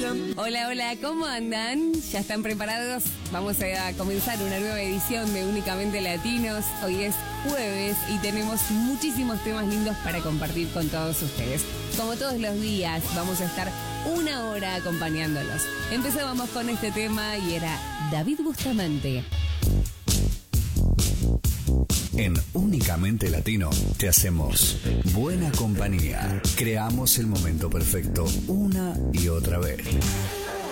Hola, hola, ¿cómo andan? ¿Ya están preparados? Vamos a comenzar una nueva edición de Únicamente Latinos. Hoy es jueves y tenemos muchísimos temas lindos para compartir con todos ustedes. Como todos los días, vamos a estar una hora acompañándolos. Empezábamos con este tema y era David Bustamante. En Únicamente Latino te hacemos buena compañía. Creamos el momento perfecto una y otra vez.